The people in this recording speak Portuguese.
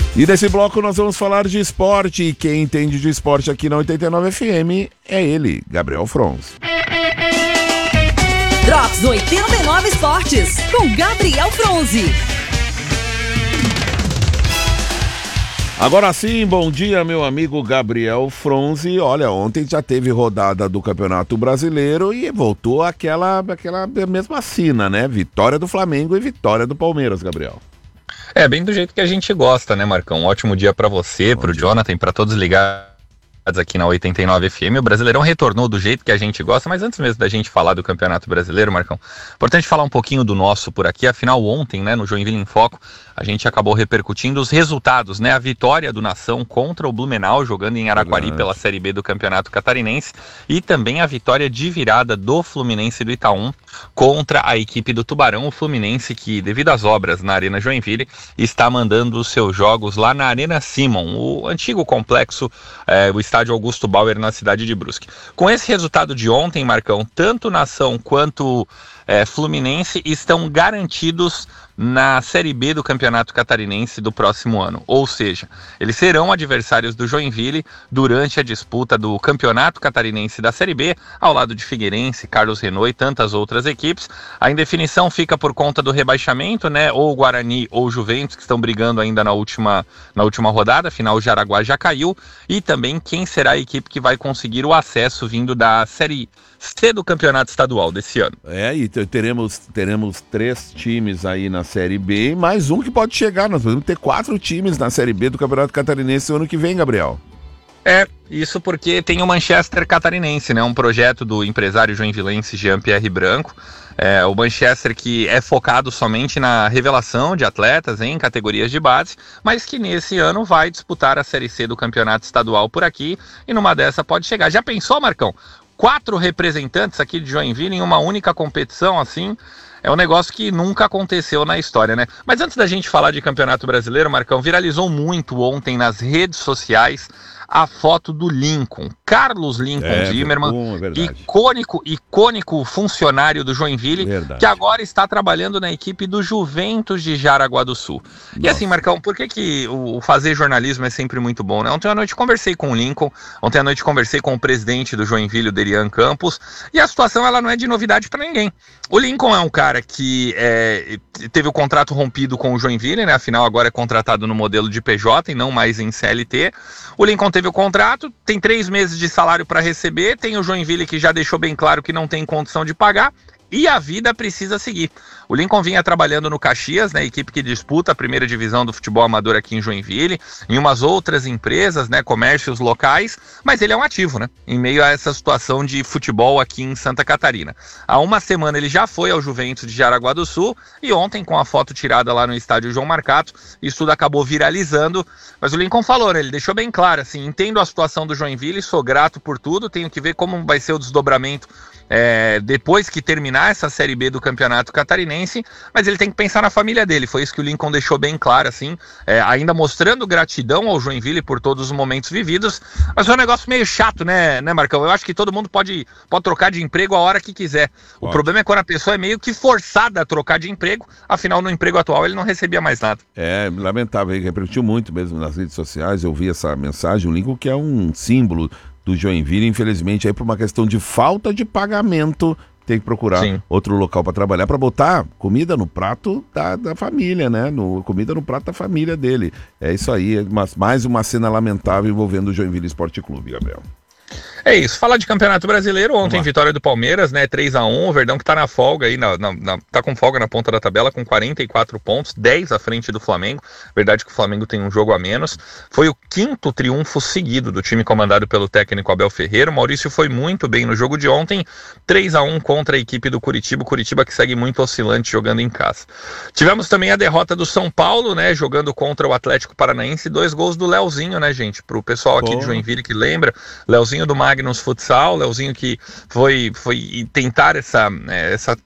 E nesse bloco nós vamos falar de esporte, e quem entende de esporte aqui na 89 FM é ele, Gabriel Fronzi. Drops 89 Esportes, com Gabriel Fronzi. Agora sim, bom dia, meu amigo Gabriel Fronzi. Olha, ontem já teve rodada do Campeonato Brasileiro e voltou aquela mesma sina, né? Vitória do Flamengo e vitória do Palmeiras, Gabriel. É, bem do jeito que a gente gosta, né, Marcão? Um ótimo dia pra você, pro Jonathan, pra todos ligados aqui na 89 FM. O Brasileirão retornou do jeito que a gente gosta, mas antes mesmo da gente falar do Campeonato Brasileiro, Marcão, importante falar um pouquinho do nosso por aqui. Afinal, ontem, né, no Joinville em Foco, a gente acabou repercutindo os resultados, né? A vitória do Nação contra o Blumenau, jogando em Araquari pela Série B do Campeonato Catarinense, e também a vitória de virada do Fluminense do Itaú contra a equipe do Tubarão, o Fluminense que, devido às obras na Arena Joinville, está mandando os seus jogos lá na Arena Simon, o antigo complexo, o estádio Augusto Bauer, na cidade de Brusque. Com esse resultado de ontem, Marcão, tanto Nação quanto Fluminense estão garantidos na Série B do Campeonato Catarinense do próximo ano. Ou seja, eles serão adversários do Joinville durante a disputa do Campeonato Catarinense da Série B, ao lado de Figueirense, Carlos Renault e tantas outras equipes. A indefinição fica por conta do rebaixamento, né? Ou o Guarani ou o Juventus, que estão brigando ainda na última rodada, afinal o Jaraguá já caiu, e também quem será a equipe que vai conseguir o acesso vindo da Série C do Campeonato Estadual desse ano. E teremos 3 times aí na Série B e mais um que pode chegar. Nós vamos ter 4 times na Série B do Campeonato Catarinense no ano que vem, Gabriel. Isso porque tem o Manchester Catarinense, né? Um projeto do empresário joinvilense Jean-Pierre Branco. O Manchester que é focado somente na revelação de atletas em categorias de base, mas que nesse ano vai disputar a Série C do Campeonato Estadual por aqui, e numa dessa pode chegar. Já pensou, Marcão? 4 representantes aqui de Joinville em uma única competição, assim, é um negócio que nunca aconteceu na história, né? Mas antes da gente falar de Campeonato Brasileiro, Marcão, viralizou muito ontem nas redes sociais a foto do Lincoln, Carlos Lincoln Zimmermann, icônico funcionário do Joinville, que agora está trabalhando na equipe do Juventus de Jaraguá do Sul. Nossa. E assim, Marcão, por que o fazer jornalismo é sempre muito bom, né? Ontem à noite conversei com o Lincoln, ontem à noite conversei com o presidente do Joinville, o Derian Campos, e a situação ela não é de novidade para ninguém. O Lincoln é um cara que teve o contrato rompido com o Joinville, né? Afinal agora é contratado no modelo de PJ e não mais em CLT. O Lincoln teve o contrato, tem 3 meses de salário para receber, tem o Joinville que já deixou bem claro que não tem condição de pagar, e a vida precisa seguir. O Lincoln vinha trabalhando no Caxias, né, equipe que disputa a primeira divisão do futebol amador aqui em Joinville, em umas outras empresas, né, comércios locais, mas ele é um ativo, né, em meio a essa situação de futebol aqui em Santa Catarina. Há uma semana ele já foi ao Juventus de Jaraguá do Sul, e ontem, com a foto tirada lá no estádio João Marcato, isso tudo acabou viralizando, mas o Lincoln falou, né, ele deixou bem claro, assim, entendo a situação do Joinville, sou grato por tudo, tenho que ver como vai ser o desdobramento depois que terminar essa Série B do Campeonato Catarinense, mas ele tem que pensar na família dele, foi isso que o Lincoln deixou bem claro, assim, ainda mostrando gratidão ao Joinville por todos os momentos vividos, mas é um negócio meio chato, né, Marcão? Eu acho que todo mundo pode trocar de emprego a hora que quiser. O problema é quando a pessoa é meio que forçada a trocar de emprego, afinal no emprego atual ele não recebia mais nada. Lamentável, ele repercutiu muito mesmo nas redes sociais, eu vi essa mensagem, o Lincoln que é um símbolo do Joinville, infelizmente, aí por uma questão de falta de pagamento, tem que procurar outro local para trabalhar, para botar comida no prato da família, né? Comida no prato da família dele. É isso aí, mais uma cena lamentável envolvendo o Joinville Esporte Clube, Gabriel. É isso, falar de Campeonato Brasileiro, ontem vitória do Palmeiras, né, 3-1, o Verdão que tá na folga aí, tá com folga na ponta da tabela com 44 pontos, 10 à frente do Flamengo, verdade que o Flamengo tem um jogo a menos, foi o 5º triunfo seguido do time comandado pelo técnico Abel Ferreira. O Maurício foi muito bem no jogo de ontem, 3-1 contra a equipe do Curitiba, o Curitiba que segue muito oscilante jogando em casa. Tivemos também a derrota do São Paulo, né, jogando contra o Atlético Paranaense, 2 gols do Leozinho, né, gente, pro pessoal aqui de Joinville que lembra, Leozinho do Magnus Futsal, Leozinho que foi tentar essa